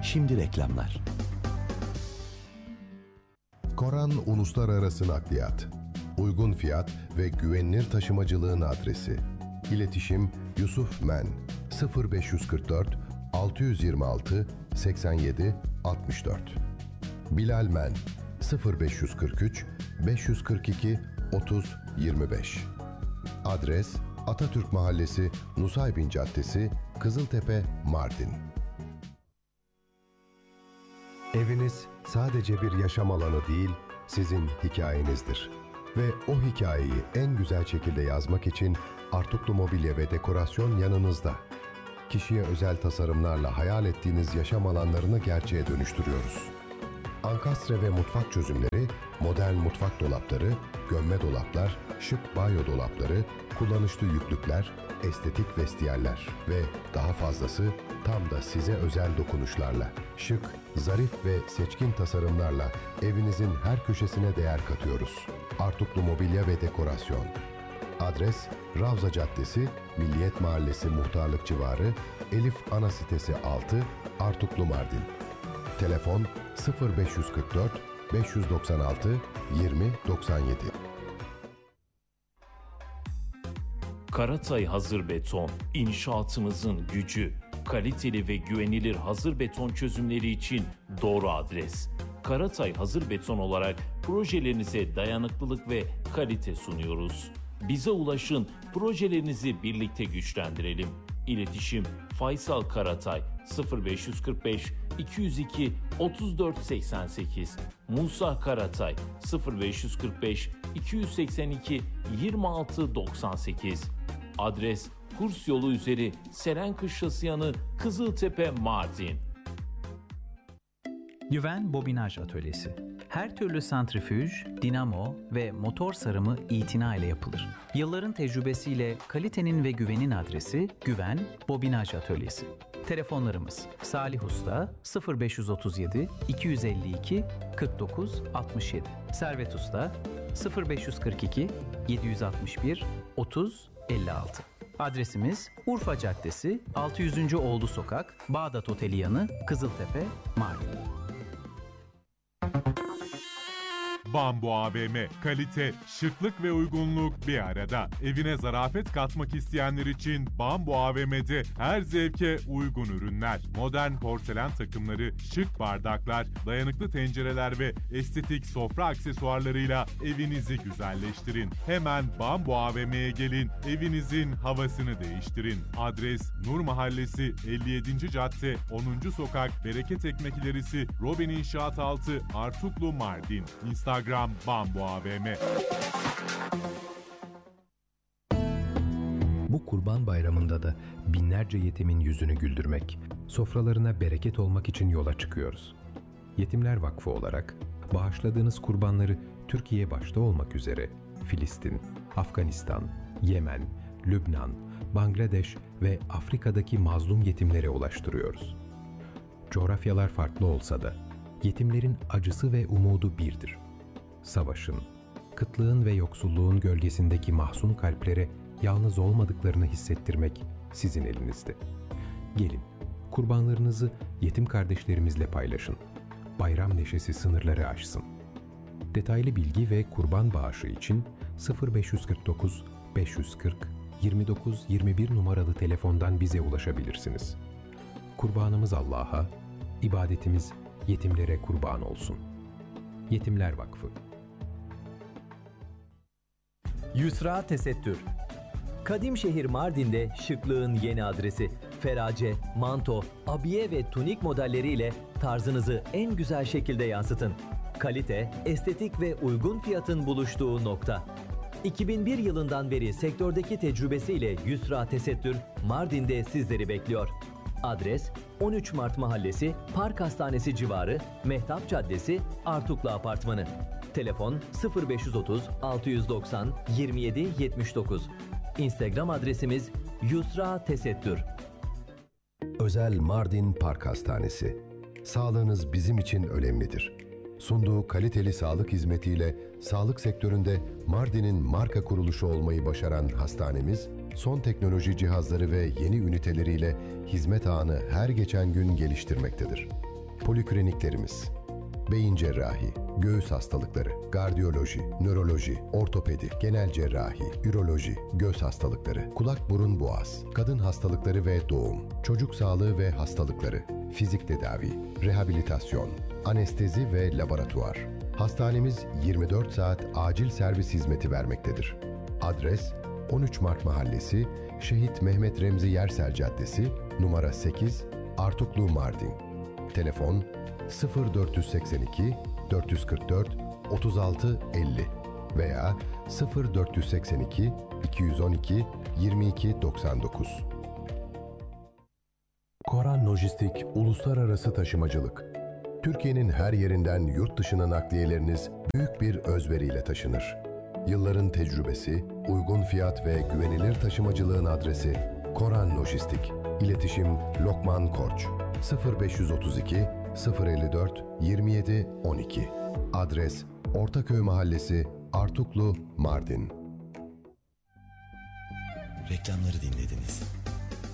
Şimdi reklamlar. Koran Uluslararası Nakliyat. Uygun fiyat ve güvenilir taşımacılığın adresi. İletişim Yusuf Men 0544 626 87 64. Bilal Men 0543 542 30 25. Adres Atatürk Mahallesi, Nusaybin Caddesi, Kızıltepe, Mardin. Eviniz sadece bir yaşam alanı değil, sizin hikayenizdir. Ve o hikayeyi en güzel şekilde yazmak için Artuklu Mobilya ve Dekorasyon yanınızda. Kişiye özel tasarımlarla hayal ettiğiniz yaşam alanlarını gerçeğe dönüştürüyoruz. Ankastre ve mutfak çözümleri, modern mutfak dolapları, gömme dolaplar, şık banyo dolapları, kullanışlı yüklükler, estetik vestiyerler ve daha fazlası tam da size özel dokunuşlarla, şık, zarif ve seçkin tasarımlarla evinizin her köşesine değer katıyoruz. Artuklu Mobilya ve Dekorasyon. Adres Ravza Caddesi, Milliyet Mahallesi Muhtarlık Civarı, Elif Ana Sitesi 6, Artuklu Mardin. Telefon 0544 596 20 97. Karatay Hazır Beton, inşaatınızın gücü. Kaliteli ve güvenilir hazır beton çözümleri için doğru adres. Karatay Hazır Beton olarak projelerinize dayanıklılık ve kalite sunuyoruz. Bize ulaşın, projelerinizi birlikte güçlendirelim. İletişim Faysal Karatay 0545 202 34 88, Musa Karatay 0545 282 26 98. Adres Kurs Yolu üzeri Serenkışlası yanı, Kızıltepe, Mardin. Güven Bobinaj Atölyesi. Her türlü santrifüj, dinamo ve motor sarımı itina ile yapılır. Yılların tecrübesiyle kalitenin ve güvenin adresi Güven Bobinaj Atölyesi. Telefonlarımız Salih Usta 0537 252 49 67, Servet Usta 0542 761 30 56. Adresimiz Urfa Caddesi 600. Oğlu Sokak, Bağdat Oteli yanı, Kızıltepe, Mardin. Bambu AVM, kalite, şıklık ve uygunluk bir arada. Evine zarafet katmak isteyenler için Bambu AVM'de her zevke uygun ürünler. Modern porselen takımları, şık bardaklar, dayanıklı tencereler ve estetik sofra aksesuarlarıyla evinizi güzelleştirin. Hemen Bambu AVM'ye gelin, evinizin havasını değiştirin. Adres Nur Mahallesi 57. Cadde 10. Sokak, Bereket Ekmek İlerisi, Robin İnşaat Altı, Artuklu, Mardin. Instagram Bambu AVM. Bu Kurban Bayramı'nda da binlerce yetimin yüzünü güldürmek, sofralarına bereket olmak için yola çıkıyoruz. Yetimler Vakfı olarak bağışladığınız kurbanları Türkiye başta olmak üzere Filistin, Afganistan, Yemen, Lübnan, Bangladeş ve Afrika'daki mazlum yetimlere ulaştırıyoruz. Coğrafyalar farklı olsa da yetimlerin acısı ve umudu birdir. Savaşın, kıtlığın ve yoksulluğun gölgesindeki mahzun kalplere yalnız olmadıklarını hissettirmek sizin elinizde. Gelin, kurbanlarınızı yetim kardeşlerimizle paylaşın. Bayram neşesi sınırları aşsın. Detaylı bilgi ve kurban bağışı için 0549 540 29 21 numaralı telefondan bize ulaşabilirsiniz. Kurbanımız Allah'a, ibadetimiz yetimlere kurban olsun. Yetimler Vakfı. Yusra Tesettür. Kadimşehir Mardin'de şıklığın yeni adresi. Ferace, manto, abiye ve tunik modelleriyle tarzınızı en güzel şekilde yansıtın. Kalite, estetik ve uygun fiyatın buluştuğu nokta. 2001 yılından beri sektördeki tecrübesiyle Yusra Tesettür Mardin'de sizleri bekliyor. Adres 13 Mart Mahallesi, Park Hastanesi civarı, Mehtap Caddesi, Artuklu Apartmanı. Telefon 0530 690 27 79. Instagram adresimiz Yusra Tesettür. Özel Mardin Park Hastanesi. Sağlığınız bizim için önemlidir. Sunduğu kaliteli sağlık hizmetiyle sağlık sektöründe Mardin'in marka kuruluşu olmayı başaran hastanemiz, son teknoloji cihazları ve yeni üniteleriyle hizmet ağını her geçen gün geliştirmektedir. Polikliniklerimiz: beyin cerrahi, göğüs hastalıkları, kardiyoloji, nöroloji, ortopedi, genel cerrahi, üroloji, göz hastalıkları, kulak burun boğaz, kadın hastalıkları ve doğum, çocuk sağlığı ve hastalıkları, fizik tedavi, rehabilitasyon, anestezi ve laboratuvar. Hastanemiz 24 saat acil servis hizmeti vermektedir. Adres: 13 Mart Mahallesi, Şehit Mehmet Remzi Yersel Caddesi, numara 8, Artuklu, Mardin. Telefon 0482 444 36 50 veya 0482 212 22 99. Koran Lojistik Uluslararası Taşımacılık. Türkiye'nin her yerinden yurt dışına nakliyeleriniz büyük bir özveriyle taşınır. Yılların tecrübesi, uygun fiyat ve güvenilir taşımacılığın adresi Koran Lojistik. İletişim Lokman Koç. 0532 054 27 12. Adres Ortaköy Mahallesi, Artuklu, Mardin. Reklamları dinlediniz.